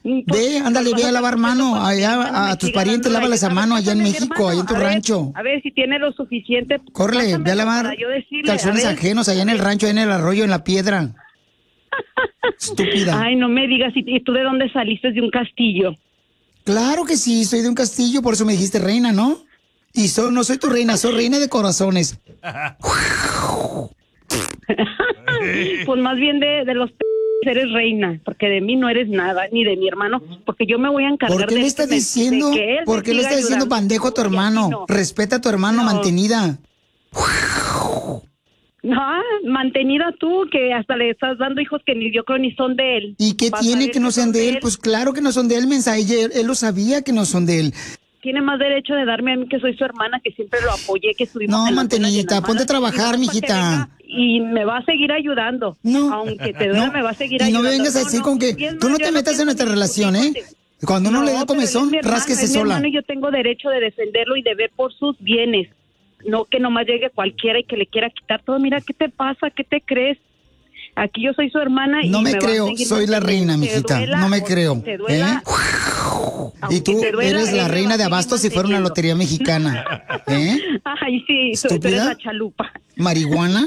Ve, ándale, ve a lavar mano. Allá a tus parientes, lávalas a mano allá en México, allá en tu rancho. A ver si tiene lo suficiente. Córrele, ve a lavar calzones ajenos allá en el rancho, allá en el arroyo, en la piedra. Estúpida. Ay, no me digas, ¿y tú de dónde saliste? De un castillo. Claro que sí, soy de un castillo, por eso me dijiste reina, ¿no? Y no soy tu reina, soy reina de corazones. Pues más bien de los eres reina, porque de mí no eres nada, ni de mi hermano, porque yo me voy a encargar de... ¿Por qué le estás diciendo? ¿Por qué le estás diciendo bandejo a tu hermano? No. Respeta a tu hermano, mantenida. No, mantenida tú, que hasta le estás dando hijos que ni yo creo ni son de él. ¿Y qué tiene que no sean de él? Pues claro que no son de él, mensaje. Él lo sabía que no son de él. Tiene más derecho de darme a mí, que soy su hermana, que siempre lo apoyé, que estuvimos... No, mantenidita, ponte a trabajar, mijita. Y me va a seguir ayudando. No. Aunque te duela, me va a seguir ayudando. Y no me vengas a decir con que tú no te metas en nuestra relación, ¿eh? Cuando uno le da comezón, rásquese sola. Y yo tengo derecho de defenderlo y de ver por sus bienes. No que nomás llegue cualquiera y que le quiera quitar todo. Mira, ¿qué te pasa? ¿Qué te crees? Aquí yo soy su hermana y no me creo, soy la reina, mijita. No me creo. ¿Eh? Y tú eres la reina de Abasto si fuera una lotería mexicana. ¿Eh? Ay, sí, tú eres la chalupa. ¿Marihuana?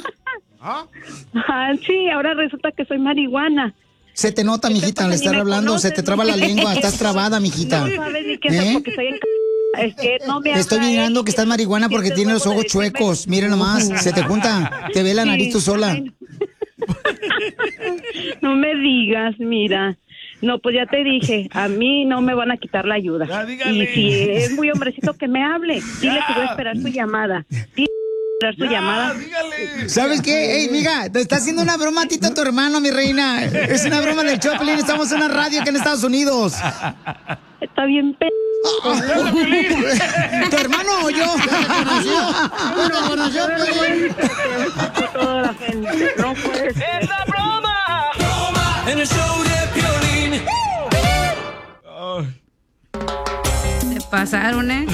Sí, ahora resulta que soy marihuana. Se te nota, mijita, al estar hablando, se te traba la lengua, estás trabada, mijita. No sabes ni qué es porque estoy en... Es que no me estoy mirando que estás marihuana porque tienes los ojos chuecos. Miren nomás, se te junta, te ve la nariz tú sola. No me digas, mira. No, pues ya te dije, a mí no me van a quitar la ayuda. Y si es muy hombrecito, que me hable. Dile que voy a esperar su llamada. Su llamada. ¿Sabes qué? Ey, mija, te está haciendo una broma a ti, a tu hermano, mi reina. Es una broma del Choplin. Estamos en una radio aquí en Estados Unidos. Está bien, ¿Tu hermano o yo? No conoció, toda la gente. No puede ser. ¡Es la broma! ¡Broma! En el show de Piolín. Se pasaron, ¿eh?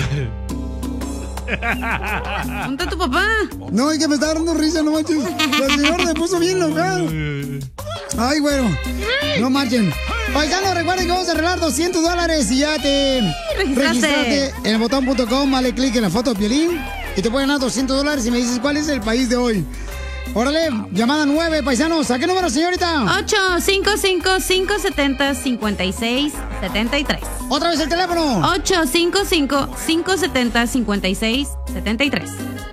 ¿Dónde está tu papá? No, es que me está dando risa, no manches. La señora me puso bien local. Ay, bueno, no marchen. Paisanos, recuerden que vamos a arreglar $200 y ya te registraste en elbotón.com. Dale clic en la foto de Piolín y te pueden dar $200 y me dices cuál es el país de hoy. Órale, llamada 9, paisanos. ¿A qué número, señorita? 855-570-5673. Otra vez el teléfono. 855-570-5673.